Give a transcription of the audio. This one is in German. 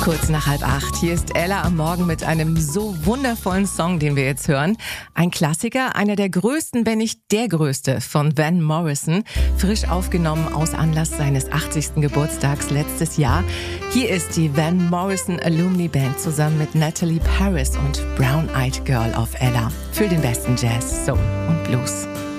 Kurz nach 7:30. Hier ist Ella am Morgen mit einem so wundervollen Song, den wir jetzt hören. Ein Klassiker, einer der größten, wenn nicht der größte, von Van Morrison. Frisch aufgenommen aus Anlass seines 80. Geburtstags letztes Jahr. Hier ist die Van Morrison Alumni Band zusammen mit Natalie Paris und Brown Eyed Girl auf Ella. Für den besten Jazz, Soul und Blues.